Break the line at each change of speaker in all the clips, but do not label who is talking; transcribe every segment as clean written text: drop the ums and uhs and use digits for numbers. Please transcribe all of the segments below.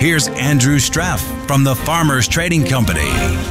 here's Andrew Streff from the Farmers Trading Company.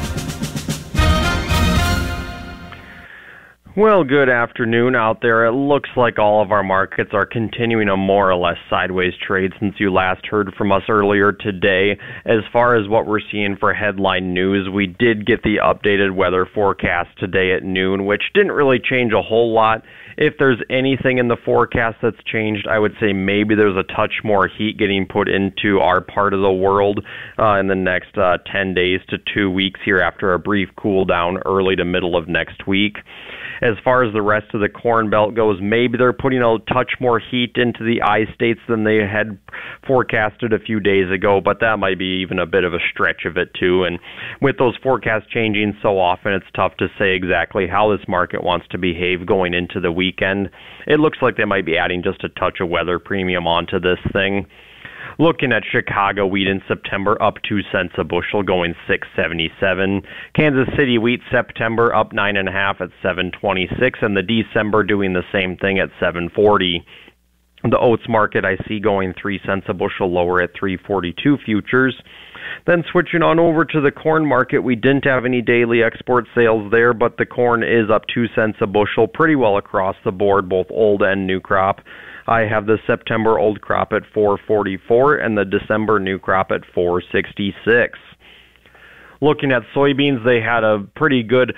Well, good afternoon out there. It looks like all of our markets are continuing a more or less sideways trade since you last heard from us earlier today. As far as what we're seeing for headline news, we did get the updated weather forecast today at noon, which didn't really change a whole lot. If there's anything in the forecast that's changed, I would say maybe there's a touch more heat getting put into our part of the world in the next 10 days to 2 weeks here after a brief cool down early to middle of next week. As far as the rest of the Corn Belt goes, maybe they're putting a touch more heat into the I states than they had forecasted a few days ago, but that might be even a bit of a stretch of it too. And with those forecasts changing so often, it's tough to say exactly how this market wants to behave going into the weekend. It looks like they might be adding just a touch of weather premium onto this thing. Looking at Chicago wheat in September, up 2 cents a bushel, going $6.77. Kansas City wheat September up 9.5 at $7.26, and the December doing the same thing at $7.40. The oats market I see going 3 cents a bushel lower at $3.42 futures. Then switching on over to the corn market, we didn't have any daily export sales there, but the corn is up 2 cents a bushel pretty well across the board, both old and new crop. I have the September old crop at $4.44 and the December new crop at $4.66. Looking at soybeans, they had a pretty good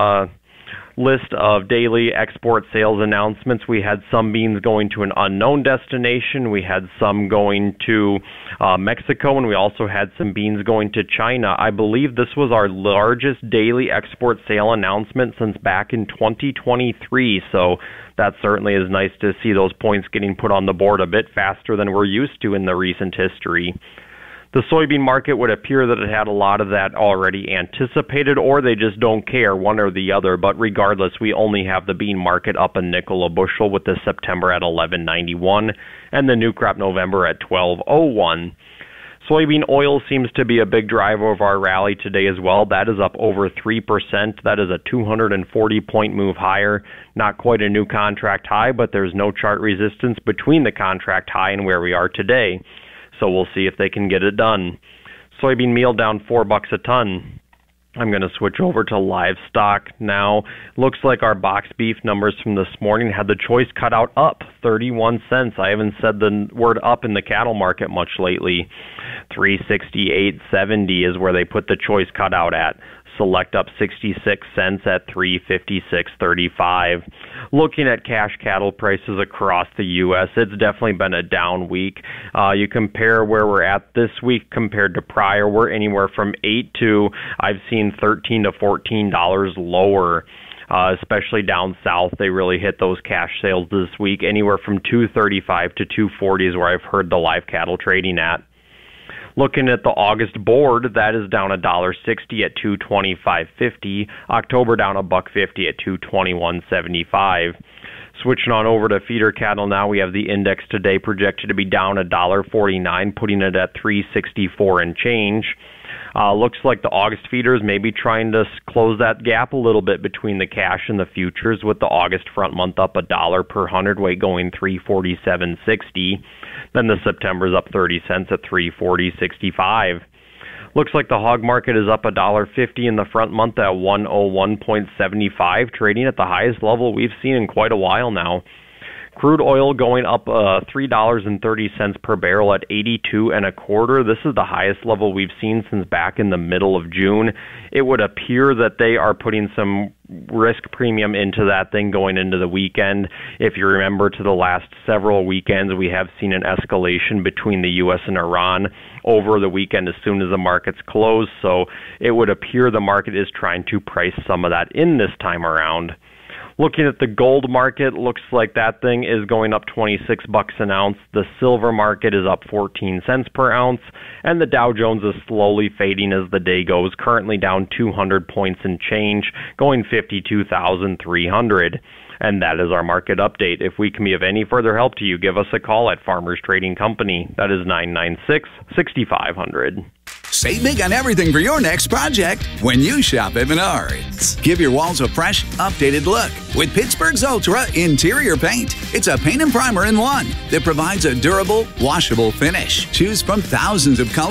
list of daily export sales announcements. We had some beans going to an unknown destination. We had some going to Mexico, and we also had some beans going to China. I believe this was our largest daily export sale announcement since back in 2023, so that certainly is nice to see those points getting put on the board a bit faster than we're used to in the recent history. The soybean market would appear that it had a lot of that already anticipated, or they just don't care, one or the other. But regardless, we only have the bean market up a nickel a bushel with the September at $11.91 and the new crop November at $12.01. Soybean oil seems to be a big driver of our rally today as well. That is up over 3%. That is a 240-point move higher. Not quite a new contract high, but there's no chart resistance between the contract high and where we are today. So we'll see if they can get it done. Soybean meal down $4 a ton. I'm going to switch over to livestock now. Looks like our box beef numbers from this morning had the choice cut out up 31 cents. I haven't said the word up in the cattle market much lately. 368.70 is where they put the choice cut out at. Select up 66 cents at 356.35. Looking at cash cattle prices across the U.S., it's definitely been a down week. You compare where we're at this week compared to prior, we're anywhere from $8 to, I've seen $13 to $14 lower. Especially down south, they really hit those cash sales this week. Anywhere from $2.35 to $2.40 is where I've heard the live cattle trading at. Looking at the August board, that is down $1.60 at $225.50. October down $1.50 at $221.75. Switching on over to feeder cattle now, we have the index today projected to be down $1.49, putting it at $364 and change. Looks like the August feeders may be trying to close that gap a little bit between the cash and the futures, with the August front month up $1 per hundredweight going $347.60. Then the September's up 30 cents at $340.65. Looks like the hog market is up $1.50 in the front month at 101.75, trading at the highest level we've seen in quite a while now. Crude oil going up $3.30 per barrel at 82.25. This is the highest level we've seen since back in the middle of June. It would appear that they are putting some risk premium into that thing going into the weekend. If you remember, to the last several weekends, we have seen an escalation between the U.S. and Iran over the weekend as soon as the markets close. So it would appear the market is trying to price some of that in this time around. Looking at the gold market, looks like that thing is going up 26 bucks an ounce. The silver market is up 14 cents per ounce, and the Dow Jones is slowly fading as the day goes, currently down 200 points and change, going 52,300. And that is our market update. If we can be of any further help to you, give us a call at Farmers Trading Company. That is 996-6500.
Save big on everything for your next project when you shop at Menards. Give your walls a fresh, updated look with Pittsburgh's Ultra Interior Paint. It's a paint and primer in one that provides a durable, washable finish. Choose from thousands of colors